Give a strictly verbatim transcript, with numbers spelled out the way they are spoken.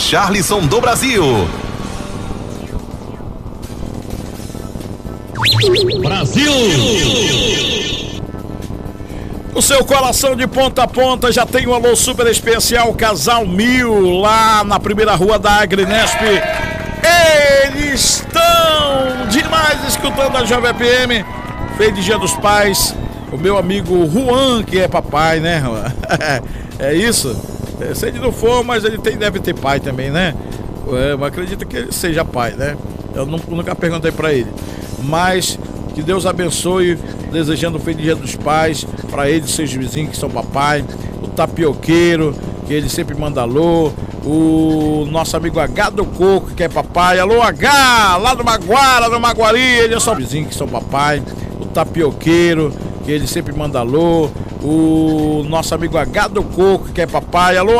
Charlison do Brasil. Brasil! O seu coração de ponta a ponta já tem um alô super especial, Casal Mil, lá na primeira rua da Agrinesp. Eles estão demais escutando a Jovem F M. Feliz Dia dos Pais. O meu amigo Juan, que é papai, né, Juan? É isso? Se ele não for, mas ele tem, deve ter pai também, né? É, mas acredito que ele seja pai, né? Eu nunca perguntei pra ele. Mas que Deus abençoe, desejando um feliz Dia dos Pais para eles, seus vizinhos que são papai, o tapioqueiro, que ele sempre manda alô, o nosso amigo H do Coco, que é papai, alô H, lá do Maguara, no Maguari, ele é só vizinho que são papai, o tapioqueiro, que ele sempre manda alô, o nosso amigo H do Coco, que é papai, alô